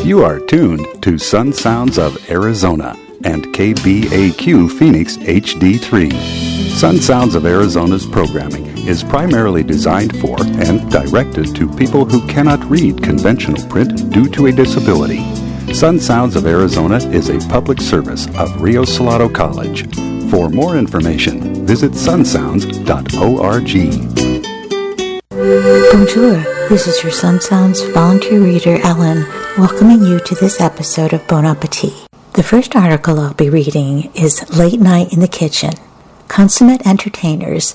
You are tuned to Sun Sounds of Arizona and KBAQ Phoenix HD3. Sun Sounds of Arizona's programming is primarily designed for and directed to people who cannot read conventional print due to a disability. Sun Sounds of Arizona is a public service of Rio Salado College. For more information, visit sunsounds.org. Bonjour, this is your Sun Sounds volunteer reader, Ellen, welcoming you to this episode of Bon Appetit. The first article I'll be reading is Late Night in the Kitchen. Consummate entertainers,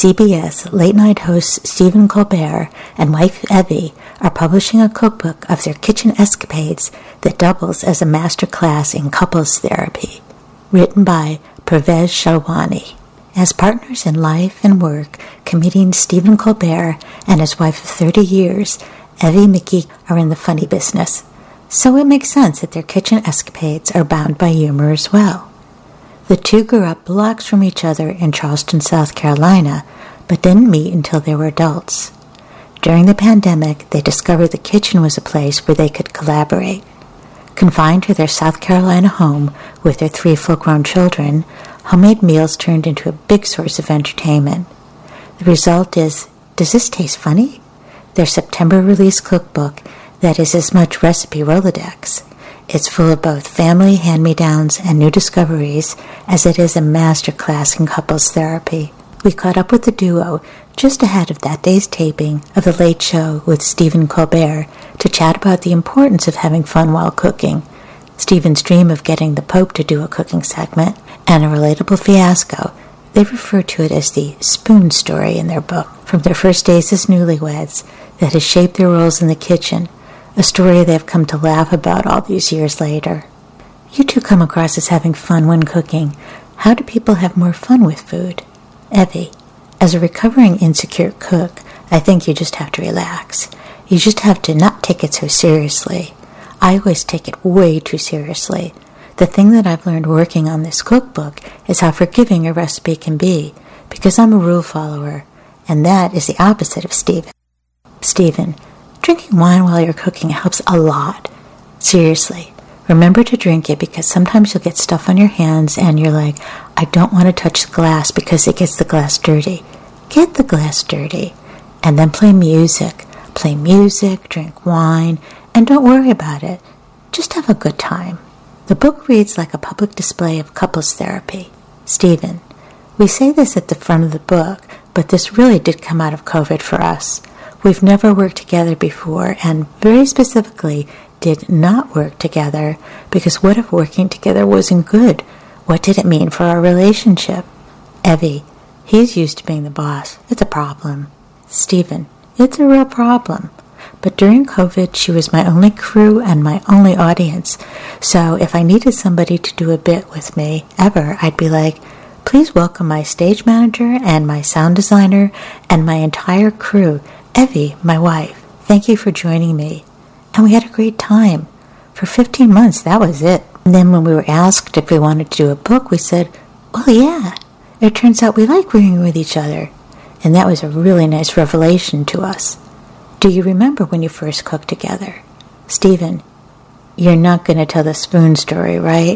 CBS late-night hosts Stephen Colbert and wife Evie are publishing a cookbook of their kitchen escapades that doubles as a master class in couples therapy. Written by Pervez Shalwani. As partners in life and work, comedian Stephen Colbert and his wife of 30 years, Evie Mickey, are in the funny business. So it makes sense that their kitchen escapades are bound by humor as well. The two grew up blocks from each other in Charleston, South Carolina, but didn't meet until they were adults. During the pandemic, they discovered the kitchen was a place where they could collaborate. Confined to their South Carolina home with their 3 full-grown children, homemade meals turned into a big source of entertainment. The result is, does this taste funny? Their September release cookbook that is as much recipe Rolodex. It's full of both family hand-me-downs and new discoveries as it is a master class in couples therapy. We caught up with the duo just ahead of that day's taping of The Late Show with Stephen Colbert to chat about the importance of having fun while cooking, Stephen's dream of getting the Pope to do a cooking segment, and a relatable fiasco. They refer to it as the spoon story in their book, from their first days as newlyweds, that has shaped their roles in the kitchen, a story they've come to laugh about all these years later. You two come across as having fun when cooking. How do people have more fun with food? Evie, as a recovering insecure cook, I think you just have to relax. You just have to not take it so seriously. I always take it way too seriously. The thing that I've learned working on this cookbook is how forgiving a recipe can be, because I'm a rule follower, and that is the opposite of Stephen. Stephen, drinking wine while you're cooking helps a lot. Seriously, remember to drink it because sometimes you'll get stuff on your hands and you're like, I don't want to touch the glass because it gets the glass dirty. Get the glass dirty. And then play music. Play music, drink wine, and don't worry about it. Just have a good time. The book reads like a public display of couples therapy. Stephen, we say this at the front of the book, but this really did come out of COVID for us. We've never worked together before, and very specifically did not work together, because what if working together wasn't good? What did it mean for our relationship? Evie, he's used to being the boss. It's a problem. Stephen, it's a real problem. But during COVID, she was my only crew and my only audience. So if I needed somebody to do a bit with me, ever, I'd be like, please welcome my stage manager and my sound designer and my entire crew. Evie, my wife, thank you for joining me. And we had a great time. For 15 months, that was it. And then when we were asked if we wanted to do a book, we said, well, yeah. It turns out we like working with each other. And that was a really nice revelation to us. Do you remember when you first cooked together? Stephen, you're not going to tell the spoon story, right?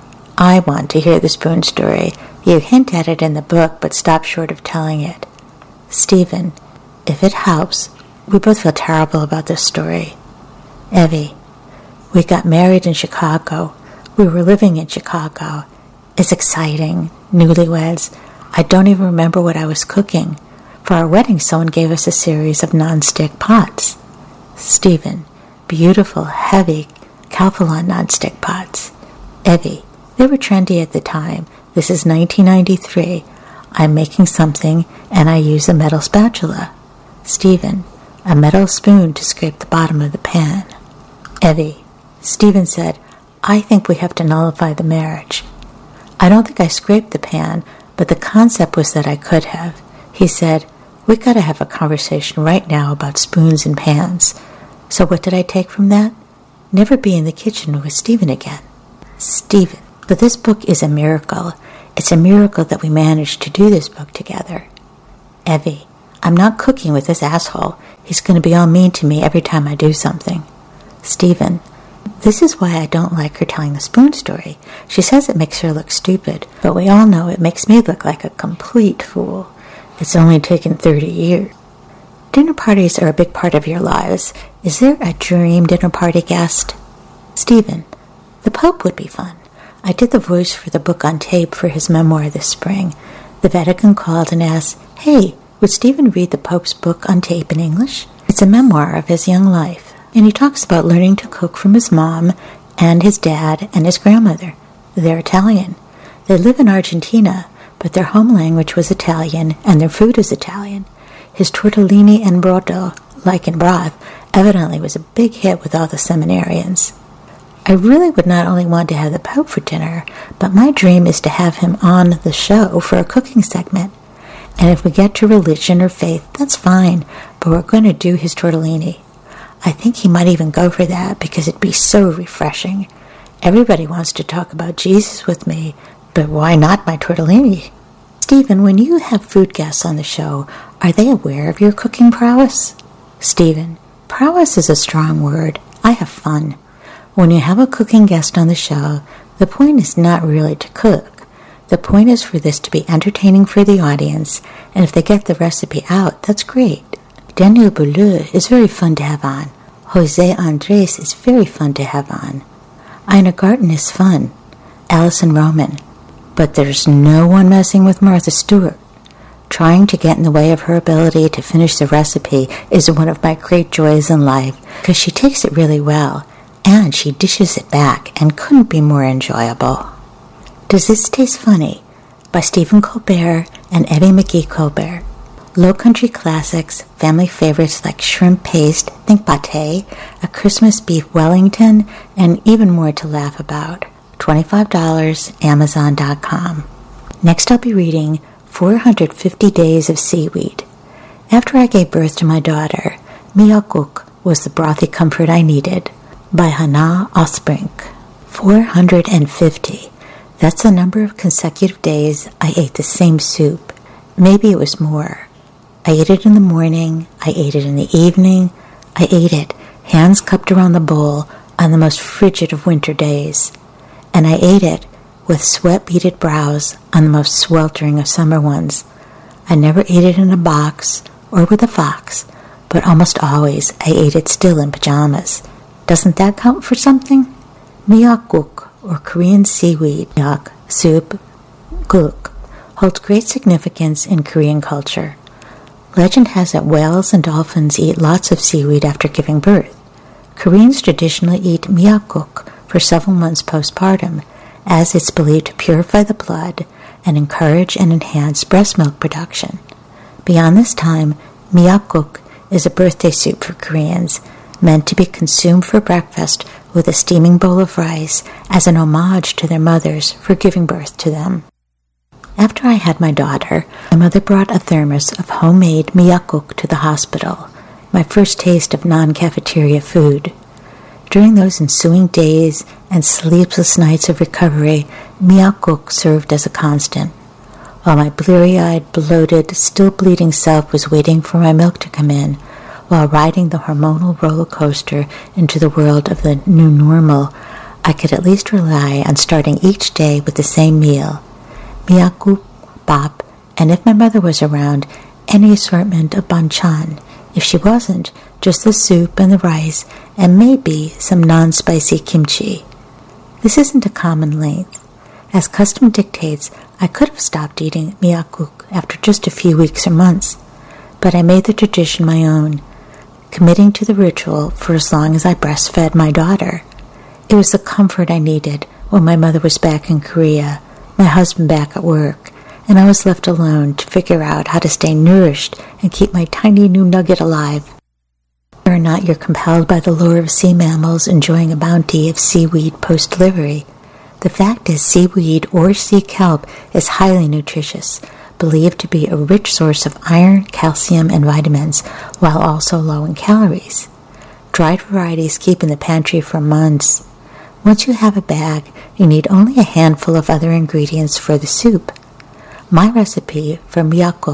I want to hear the spoon story. You hint at it in the book, but stop short of telling it. Stephen, if it helps, we both feel terrible about this story. Evie, we got married in Chicago. We were living in Chicago. It's exciting. Newlyweds. I don't even remember what I was cooking. For our wedding, someone gave us a series of non-stick pots. Stephen, beautiful, heavy Calphalon non-stick pots. Evie, they were trendy at the time. This is 1993. I'm making something, and I use a metal spatula. Stephen, a metal spoon to scrape the bottom of the pan. Evie, Stephen said, I think we have to nullify the marriage. I don't think I scraped the pan, but the concept was that I could have. He said, we got to have a conversation right now about spoons and pans. So what did I take from that? Never be in the kitchen with Stephen again. Stephen, but this book is a miracle. It's a miracle that we managed to do this book together. Evie, I'm not cooking with this asshole. He's going to be all mean to me every time I do something. Stephen, This is why I don't like her telling the spoon story. She says it makes her look stupid, but we all know it makes me look like a complete fool. It's only taken 30 years. Dinner parties are a big part of your lives. Is there a dream dinner party guest? Stephen. The Pope would be fun. I did the voice for the book on tape for his memoir this spring. The Vatican called and asked, "Hey, would Stephen read the Pope's book on tape in English?" It's a memoir of his young life, and he talks about learning to cook from his mom and his dad and his grandmother. They're Italian. They live in Argentina, but their home language was Italian, and their food is Italian. His tortellini and brodo, like in broth, evidently was a big hit with all the seminarians. I really would not only want to have the Pope for dinner, but my dream is to have him on the show for a cooking segment. And if we get to religion or faith, that's fine, but we're going to do his tortellini. I think he might even go for that because it'd be so refreshing. Everybody wants to talk about Jesus with me, but why not my tortellini? Stephen, when you have food guests on the show, are they aware of your cooking prowess? Stephen, prowess is a strong word. I have fun. When you have a cooking guest on the show, the point is not really to cook. The point is for this to be entertaining for the audience, and if they get the recipe out, that's great. Daniel Boulud is very fun to have on. Jose Andres is very fun to have on. Ina Garten is fun. Alison Roman. But there's no one messing with Martha Stewart. Trying to get in the way of her ability to finish the recipe is one of my great joys in life, because she takes it really well, and she dishes it back and couldn't be more enjoyable. Does This Taste Funny? By Stephen Colbert and Evie McGee Colbert. Low country classics, family favorites like shrimp paste, think pâté, a Christmas beef Wellington, and even more to laugh about. $25, Amazon.com. Next I'll be reading 450 Days of Seaweed. After I gave birth to my daughter, Miyakuk was the brothy comfort I needed. By Hannah Osbrink. 450. That's the number of consecutive days I ate the same soup. Maybe it was more. I ate it in the morning, I ate it in the evening, I ate it, hands cupped around the bowl, on the most frigid of winter days. And I ate it with sweat-beaded brows on the most sweltering of summer ones. I never ate it in a box or with a fox, but almost always I ate it still in pajamas. Doesn't that count for something? Miyakuk, or Korean seaweed yak soup, guk, holds great significance in Korean culture. Legend has it whales and dolphins eat lots of seaweed after giving birth. Koreans traditionally eat miyakuk for several months postpartum, as it's believed to purify the blood and encourage and enhance breast milk production. Beyond this time, miyakuk is a birthday soup for Koreans, meant to be consumed for breakfast with a steaming bowl of rice as an homage to their mothers for giving birth to them. After I had my daughter, my mother brought a thermos of homemade miyakuk to the hospital, my first taste of non-cafeteria food. During those ensuing days and sleepless nights of recovery, miyakuk served as a constant. While my bleary-eyed, bloated, still bleeding self was waiting for my milk to come in, while riding the hormonal roller coaster into the world of the new normal, I could at least rely on starting each day with the same meal, miyakuk, bap, and if my mother was around, any assortment of banchan. If she wasn't, just the soup and the rice, and maybe some non-spicy kimchi. This isn't a common length. As custom dictates, I could have stopped eating miyakuk after just a few weeks or months, but I made the tradition my own, committing to the ritual for as long as I breastfed my daughter. It was the comfort I needed when my mother was back in Korea, my husband back at work, and I was left alone to figure out how to stay nourished and keep my tiny new nugget alive. Whether or not you're compelled by the lure of sea mammals enjoying a bounty of seaweed post-delivery, the fact is seaweed or sea kelp is highly nutritious, believed to be a rich source of iron, calcium, and vitamins, while also low in calories. Dried varieties keep in the pantry for months. Once you have a bag, you need only a handful of other ingredients for the soup. My recipe for miyakuk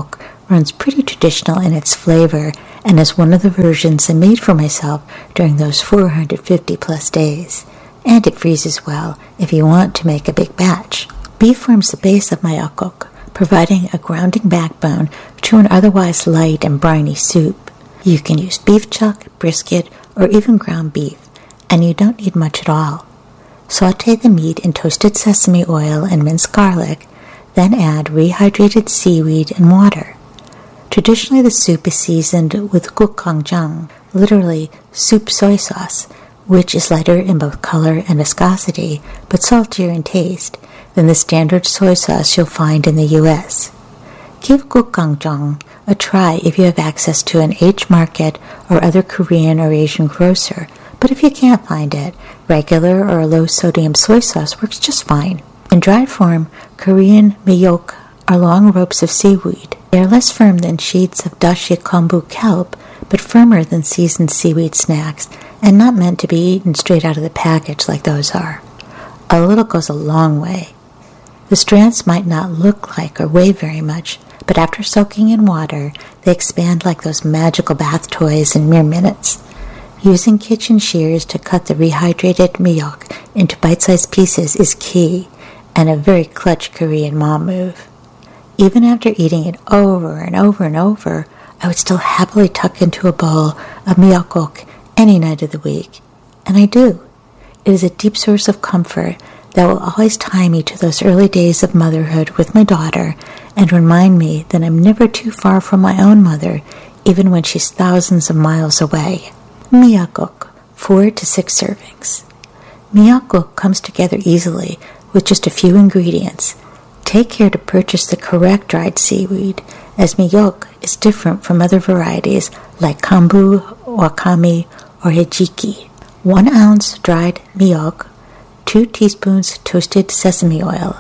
runs pretty traditional in its flavor and is one of the versions I made for myself during those 450 plus days. And it freezes well if you want to make a big batch. Beef forms the base of my akok, providing a grounding backbone to an otherwise light and briny soup. You can use beef chuck, brisket, or even ground beef, and you don't need much at all. Sauté the meat in toasted sesame oil and minced garlic, then add rehydrated seaweed and water. Traditionally, the soup is seasoned with gukkangjang, literally soup soy sauce, which is lighter in both color and viscosity, but saltier in taste than the standard soy sauce you'll find in the U.S. Give gukkangjang a try if you have access to an H Market or other Korean or Asian grocer, but if you can't find it, regular or low-sodium soy sauce works just fine. In dried form, Korean myeok are long ropes of seaweed. They are less firm than sheets of dashi kombu kelp, but firmer than seasoned seaweed snacks, and not meant to be eaten straight out of the package like those are. A little goes a long way. The strands might not look like or weigh very much, but after soaking in water, they expand like those magical bath toys in mere minutes. Using kitchen shears to cut the rehydrated myeok into bite-sized pieces is key, and a very clutch Korean mom move. Even after eating it over and over and over, I would still happily tuck into a bowl of myeokguk any night of the week. And I do. It is a deep source of comfort that will always tie me to those early days of motherhood with my daughter and remind me that I'm never too far from my own mother, even when she's thousands of miles away. Myeokguk, 4 to 6 servings. Myeokguk comes together easily with just a few ingredients. Take care to purchase the correct dried seaweed, as myeok is different from other varieties like kombu, wakame, or hijiki. 1 ounce dried myeok, 2 teaspoons toasted sesame oil,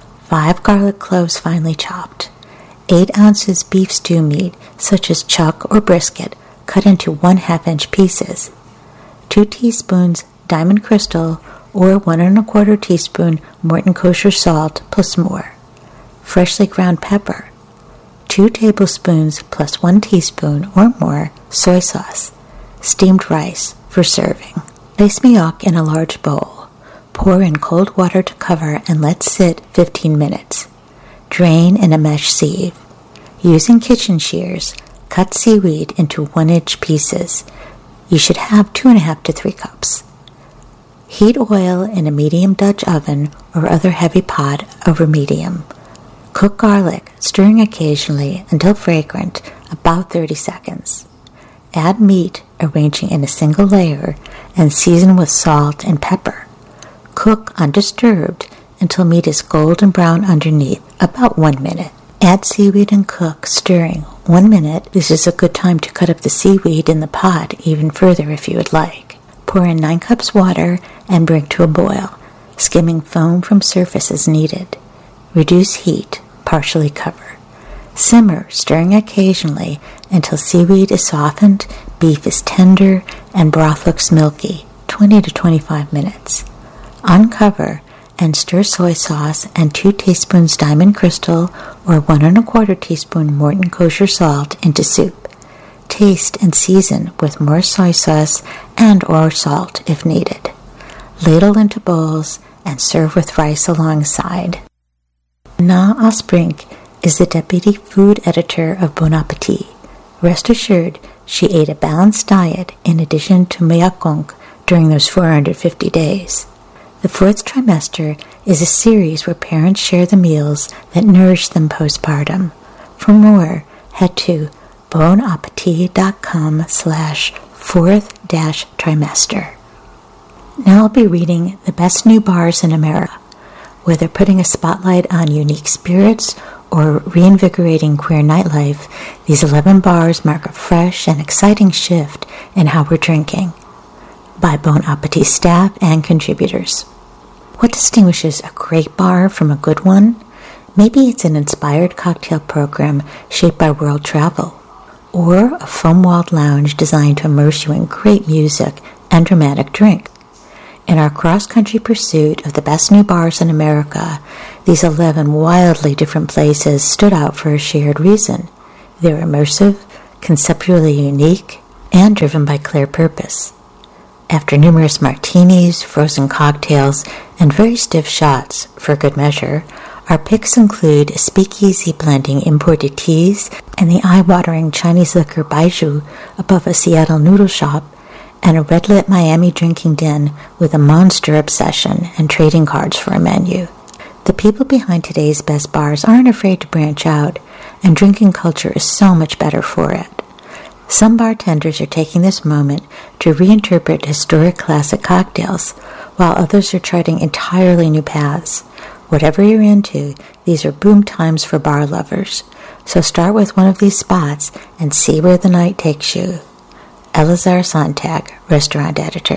5 garlic cloves finely chopped, 8 ounces beef stew meat such as chuck or brisket cut into 1/2 inch pieces, 2 teaspoons diamond crystal or 1 1/4 teaspoon Morton kosher salt plus more, freshly ground pepper, 2 tablespoons plus 1 teaspoon or more soy sauce, steamed rice for serving. Place myeok in a large bowl. Pour in cold water to cover and let sit 15 minutes. Drain in a mesh sieve. Using kitchen shears, cut seaweed into 1-inch pieces. You should have 2.5 to 3 cups. Heat oil in a medium Dutch oven or other heavy pot over medium. Cook garlic, stirring occasionally until fragrant, about 30 seconds. Add meat, arranging in a single layer, and season with salt and pepper. Cook undisturbed until meat is golden brown underneath, about 1 minute. Add seaweed and cook, stirring 1 minute. This is a good time to cut up the seaweed in the pot even further if you would like. Pour in 9 cups water and bring to a boil, skimming foam from surface as needed. Reduce heat, partially cover. Simmer, stirring occasionally until seaweed is softened, beef is tender, and broth looks milky, 20 to 25 minutes. Uncover and stir soy sauce and 2 teaspoons diamond crystal or 1 1/4 teaspoon Morton kosher salt into soup. Taste and season with more soy sauce and or salt if needed. Ladle into bowls and serve with rice alongside. Na Osbrink is the deputy food editor of Bon Appetit. Rest assured, she ate a balanced diet in addition to myeokguk during those 450 days. The 4th trimester is a series where parents share the meals that nourish them postpartum. For more, head to bonappetit.com/4th-trimester. Now I'll be reading the best new bars in America. Whether putting a spotlight on unique spirits or reinvigorating queer nightlife, these 11 bars mark a fresh and exciting shift in how we're drinking. By Bon Appetit staff and contributors. What distinguishes a great bar from a good one? Maybe it's an inspired cocktail program shaped by world travel, or a foam-walled lounge designed to immerse you in great music and dramatic drink. In our cross-country pursuit of the best new bars in America, these 11 wildly different places stood out for a shared reason. They're immersive, conceptually unique, and driven by clear purpose. After numerous martinis, frozen cocktails, and very stiff shots, for good measure, our picks include a speakeasy blending imported teas and the eye-watering Chinese liquor Baijiu above a Seattle noodle shop, and a red-lit Miami drinking den with a monster obsession and trading cards for a menu. The people behind today's best bars aren't afraid to branch out, and drinking culture is so much better for it. Some bartenders are taking this moment to reinterpret historic classic cocktails, while others are charting entirely new paths. Whatever you're into, these are boom times for bar lovers. So start with one of these spots and see where the night takes you. Elazar Sontag, restaurant editor.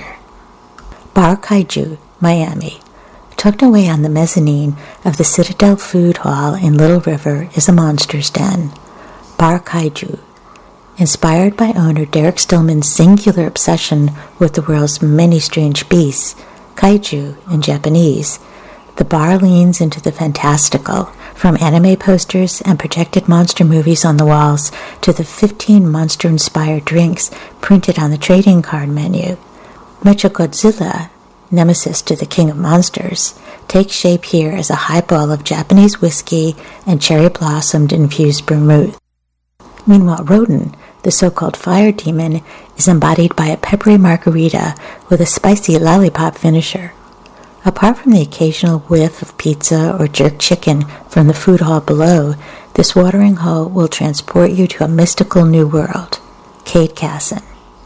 Bar Kaiju, Miami. Tucked away on the mezzanine of the Citadel Food Hall in Little River is a monster's den. Bar Kaiju. Inspired by owner Derek Stillman's singular obsession with the world's many strange beasts, kaiju in Japanese, the bar leans into the fantastical, from anime posters and projected monster movies on the walls to the 15 monster-inspired drinks printed on the trading card menu. Mechagodzilla, nemesis to the king of monsters, takes shape here as a highball of Japanese whiskey and cherry-blossomed infused vermouth. Meanwhile, Rodin, the so-called fire demon, is embodied by a peppery margarita with a spicy lollipop finisher. Apart from the occasional whiff of pizza or jerk chicken from the food hall below, this watering hole will transport you to a mystical new world. Kate Casson.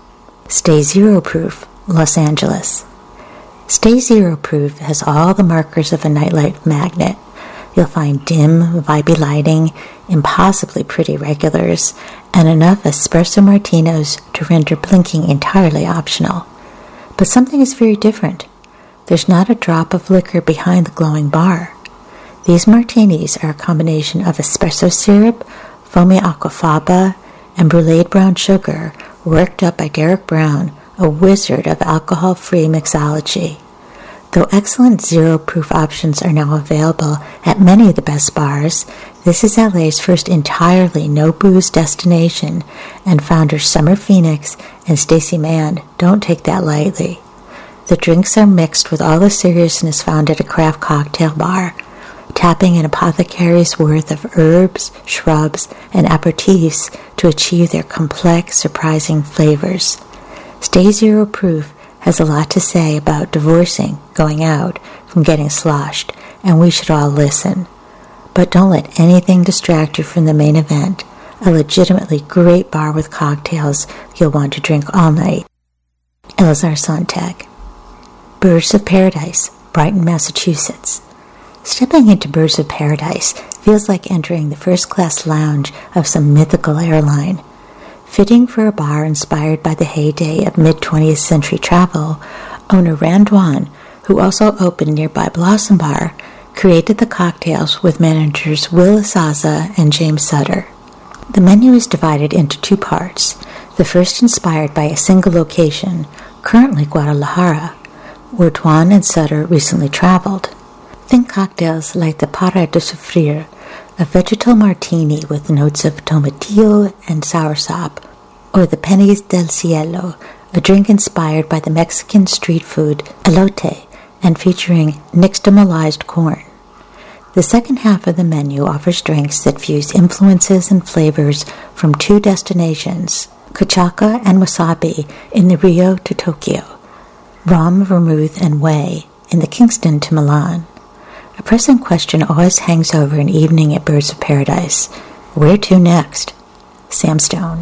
Stay Zero Proof, Los Angeles. Stay Zero Proof has all the markers of a nightlife magnet. You'll find dim, vibey lighting, impossibly pretty regulars, and enough espresso martinos to render blinking entirely optional. But something is very different. There's not a drop of liquor behind the glowing bar. These martinis are a combination of espresso syrup, foamy aquafaba, and bruleed brown sugar worked up by Derek Brown, a wizard of alcohol-free mixology. Though excellent zero-proof options are now available at many of the best bars, this is LA's first entirely no-booze destination, and founders Summer Phoenix and Stacey Mann don't take that lightly. The drinks are mixed with all the seriousness found at a craft cocktail bar, tapping an apothecary's worth of herbs, shrubs, and aperitifs to achieve their complex, surprising flavors. Stay Zero Proof has a lot to say about divorcing, going out, from getting sloshed, and we should all listen. But don't let anything distract you from the main event, a legitimately great bar with cocktails you'll want to drink all night. Elazar Sontag. Birds of Paradise, Brighton, Massachusetts. Stepping into Birds of Paradise feels like entering the first-class lounge of some mythical airline. Fitting for a bar inspired by the heyday of mid-20th century travel, owner Randwan, who also opened nearby Blossom Bar, created the cocktails with managers Will Asaza and James Sutter. The menu is divided into two parts, the first inspired by a single location, currently Guadalajara, where Dwan and Sutter recently traveled. Think cocktails like the Para de Sufrir, a vegetal martini with notes of tomatillo and soursop, or the Pennies del Cielo, a drink inspired by the Mexican street food elote and featuring nixtamalized corn. The second half of the menu offers drinks that fuse influences and flavors from two destinations, Kachaka and Wasabi in the Rio to Tokyo, Rum, Vermouth, and Whey in the Kingston to Milan. A pressing question always hangs over an evening at Birds of Paradise. Where to next? Sam Stone.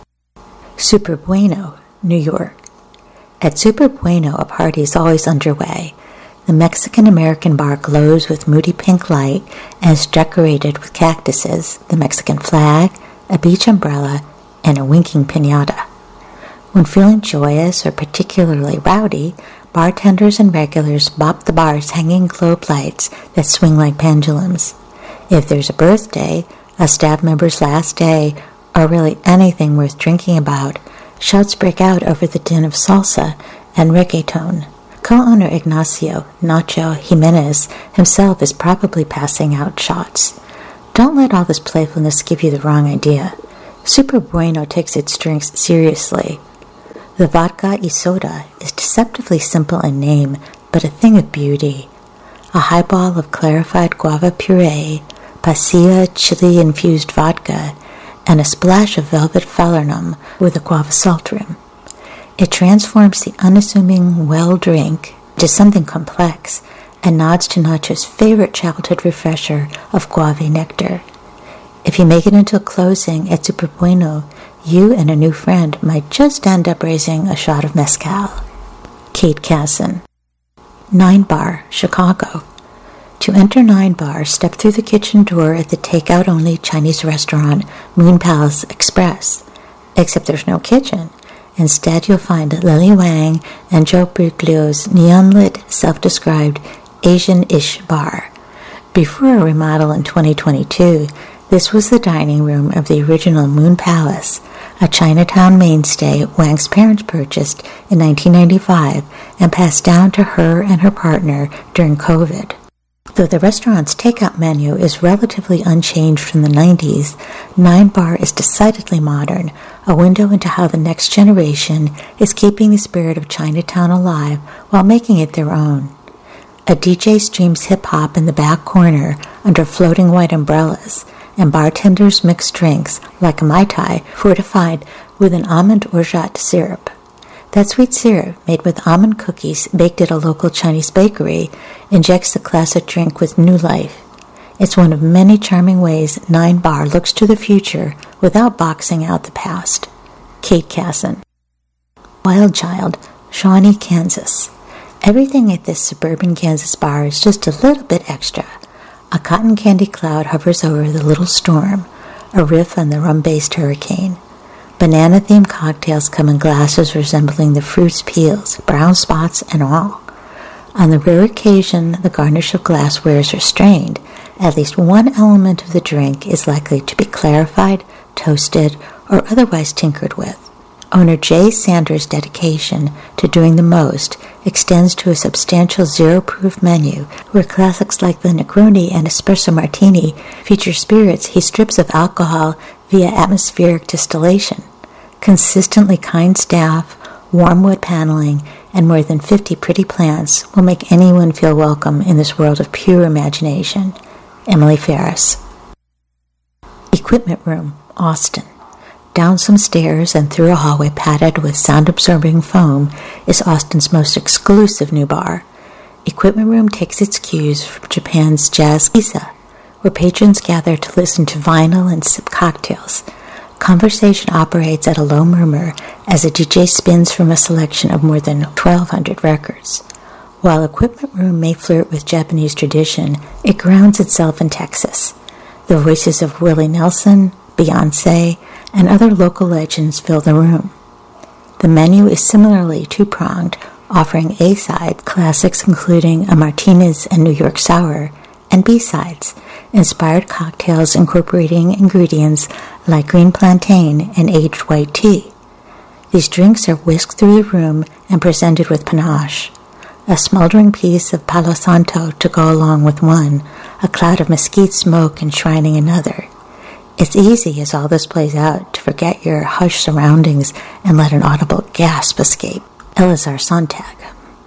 Super Bueno, New York. At Super Bueno, a party is always underway. The Mexican-American bar glows with moody pink light and is decorated with cactuses, the Mexican flag, a beach umbrella, and a winking piñata. When feeling joyous or particularly rowdy, bartenders and regulars bop the bar's hanging globe lights that swing like pendulums. If there's a birthday, a staff member's last day, or really anything worth drinking about, shouts break out over the din of salsa and reggaeton. Co-owner Ignacio Nacho Jimenez himself is probably passing out shots. Don't let all this playfulness give you the wrong idea. Super Bueno takes its drinks seriously. The vodka y soda is deceptively simple in name, but a thing of beauty. A highball of clarified guava puree, pasilla chili-infused vodka, and a splash of velvet falernum with a guava salt rim. It transforms the unassuming well drink into something complex and nods to Nacho's favorite childhood refresher of guava nectar. If you make it into a closing at Super Bueno, you and a new friend might just end up raising a shot of mezcal. Kate Casson. 9 Bar, Chicago. To enter 9 Bar, step through the kitchen door at the takeout-only Chinese restaurant Moon Palace Express. Except there's no kitchen. Instead, you'll find Lily Wang and Joe Briglio's neon-lit, self-described Asian-ish bar. Before a remodel in 2022, this was the dining room of the original Moon Palace, a Chinatown mainstay Wang's parents purchased in 1995 and passed down to her and her partner during COVID. Though the restaurant's takeout menu is relatively unchanged from the 90s, 9 Bar is decidedly modern, a window into how the next generation is keeping the spirit of Chinatown alive while making it their own. A DJ streams hip-hop in the back corner under floating white umbrellas, and bartenders mix drinks like a Mai Tai fortified with an almond orgeat syrup. That sweet syrup, made with almond cookies baked at a local Chinese bakery, injects the classic drink with new life. It's one of many charming ways 9 Bar looks to the future without boxing out the past. Kate Casson. Wild Child, Shawnee, Kansas. Everything at this suburban Kansas bar is just a little bit extra. A cotton candy cloud hovers over the little storm, a riff on the rum-based hurricane. Banana-themed cocktails come in glasses resembling the fruit's peels, brown spots and all. On the rare occasion the garnish of glassware is restrained, at least one element of the drink is likely to be clarified, toasted, or otherwise tinkered with. Owner Jay Sanders' dedication to doing the most extends to a substantial zero-proof menu where classics like the Negroni and Espresso Martini feature spirits he strips of alcohol via atmospheric distillation. Consistently kind staff, warm wood paneling, and more than 50 pretty plants will make anyone feel welcome in this world of pure imagination. Emily Ferris. Equipment Room, Austin. Down some stairs and through a hallway padded with sound-absorbing foam is Austin's most exclusive new bar. Equipment Room takes its cues from Japan's Jazz Kisa, where patrons gather to listen to vinyl and sip cocktails. Conversation operates at a low murmur as a DJ spins from a selection of more than 1,200 records. While Equipment Room may flirt with Japanese tradition, it grounds itself in Texas. The voices of Willie Nelson, Beyoncé, and other local legends fill the room. The menu is similarly two-pronged, offering A-side classics including a Martinez and New York Sour, and B-sides, inspired cocktails incorporating ingredients like green plantain and aged white tea. These drinks are whisked through the room and presented with panache. A smoldering piece of Palo Santo to go along with one, a cloud of mesquite smoke enshrining another. It's easy as all this plays out to forget your hushed surroundings and let an audible gasp escape. Elazar Sontag.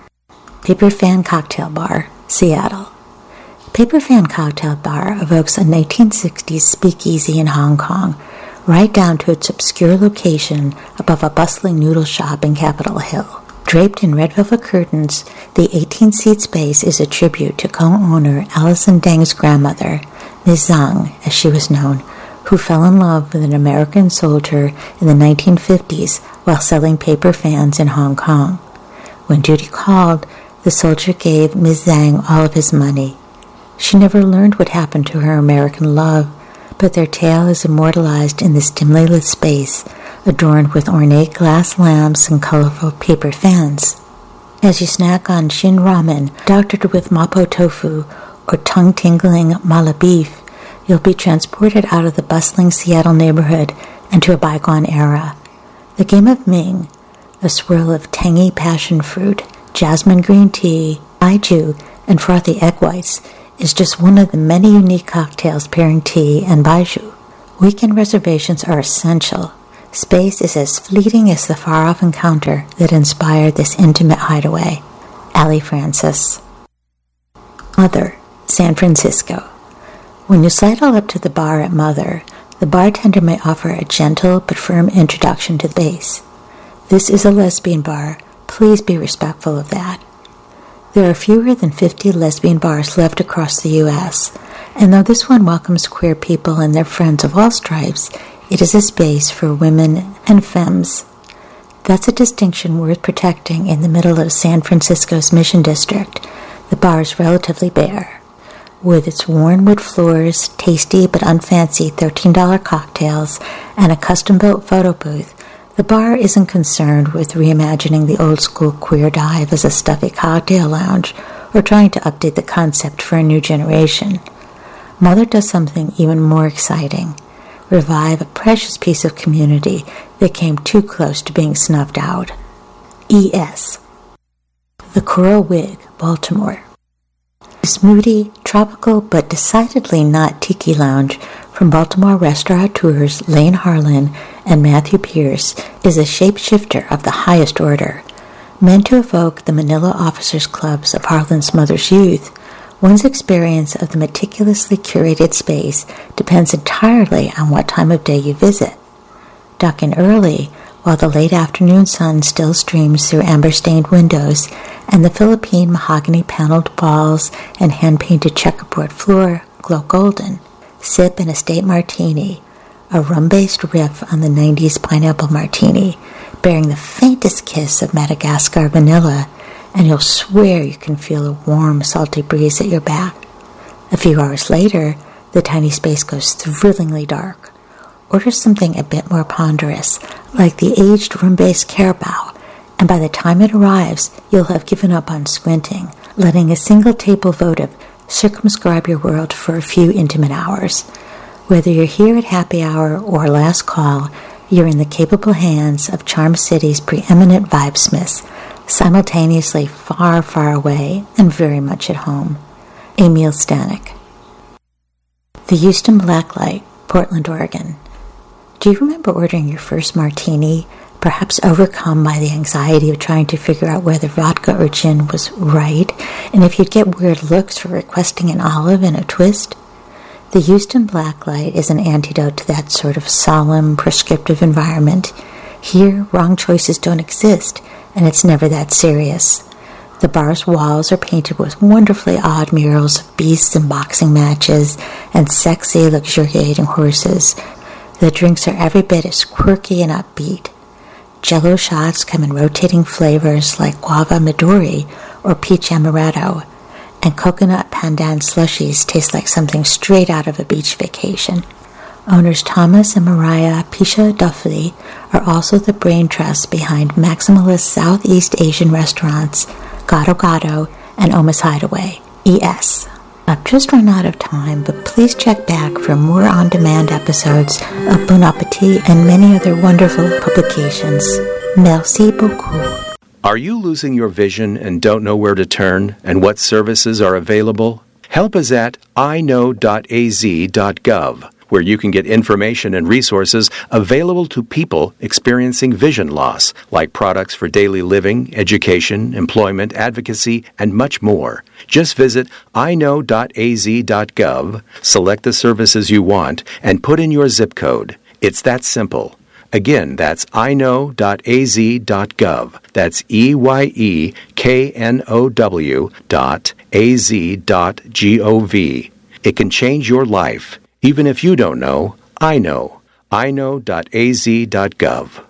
Paper Fan Cocktail Bar, Seattle. Paper Fan Cocktail Bar evokes a 1960s speakeasy in Hong Kong, right down to its obscure location above a bustling noodle shop in Capitol Hill. Draped in red velvet curtains, the 18-seat space is a tribute to co-owner Alison Deng's grandmother, Ms. Zhang, as she was known, who fell in love with an American soldier in the 1950s while selling paper fans in Hong Kong. When duty called, the soldier gave Ms. Zhang all of his money. She never learned what happened to her American love, but their tale is immortalized in this dimly lit space, adorned with ornate glass lamps and colorful paper fans. As you snack on shin ramen, doctored with mapo tofu, or tongue-tingling mala beef, you'll be transported out of the bustling Seattle neighborhood into a bygone era. The game of Ming, a swirl of tangy passion fruit, jasmine green tea, baijiu, and frothy egg whites, is just one of the many unique cocktails pairing tea and baijiu. Weekend reservations are essential. Space is as fleeting as the far-off encounter that inspired this intimate hideaway. Allie Francis. Mother, San Francisco. When you sidle up to the bar at Mother, the bartender may offer a gentle but firm introduction to the base. This is a lesbian bar. Please be respectful of that. There are fewer than 50 lesbian bars left across the U.S., and though this one welcomes queer people and their friends of all stripes, it is a space for women and femmes. That's a distinction worth protecting in the middle of San Francisco's Mission District. The bar is relatively bare. With its worn wood floors, tasty but unfancy $13 cocktails, and a custom-built photo booth, the bar isn't concerned with reimagining the old-school queer dive as a stuffy cocktail lounge or trying to update the concept for a new generation. Mother does something even more exciting: revive a precious piece of community that came too close to being snuffed out. E.S. The Coral Wig, Baltimore. This moody, tropical, but decidedly not tiki lounge from Baltimore restaurateurs Lane Harlan and Matthew Pierce is a shapeshifter of the highest order. Meant to evoke the Manila Officers Clubs of Harlan's mother's youth, one's experience of the meticulously curated space depends entirely on what time of day you visit. Duck in early, while the late afternoon sun still streams through amber-stained windows and the Philippine mahogany-paneled walls and hand-painted checkerboard floor glow golden. Sip an estate martini, a rum-based riff on the 90s pineapple martini, bearing the faintest kiss of Madagascar vanilla, and you'll swear you can feel a warm, salty breeze at your back. A few hours later, the tiny space goes thrillingly dark. Order something a bit more ponderous, like the aged rum-based Carabao, and by the time it arrives, you'll have given up on squinting, letting a single table votive circumscribe your world for a few intimate hours. Whether you're here at happy hour or last call, you're in the capable hands of Charm City's preeminent vibesmiths, simultaneously far, far away and very much at home. Emil Stanek. The Houston Blacklight, Portland, Oregon. Do you remember ordering your first martini, perhaps overcome by the anxiety of trying to figure out whether vodka or gin was right, and if you'd get weird looks for requesting an olive and a twist? The Houston Blacklight is an antidote to that sort of solemn, prescriptive environment. Here, wrong choices don't exist, and it's never that serious. The bar's walls are painted with wonderfully odd murals of beasts and boxing matches and sexy, luxuriating horses. The drinks are every bit as quirky and upbeat. Jell-O shots come in rotating flavors like guava midori or peach amaretto, and coconut pandan slushies taste like something straight out of a beach vacation. Owners Thomas and Mariah Pisha Duffley are also the brain trust behind maximalist Southeast Asian restaurants Gado Gado and Oma's Hideaway, E.S. I've just run out of time, but please check back for more on-demand episodes of Bon Appetit and many other wonderful publications. Merci beaucoup. Are you losing your vision and don't know where to turn and what services are available? Help is at iknow.az.gov, where you can get information and resources available to people experiencing vision loss, like products for daily living, education, employment, advocacy, and much more. Just visit iknow.az.gov, select the services you want, and put in your zip code. It's that simple. Again, that's iknow.az.gov. That's EYEKNOW.az.gov. It can change your life. Even if you don't know, I know. iknow.az.gov.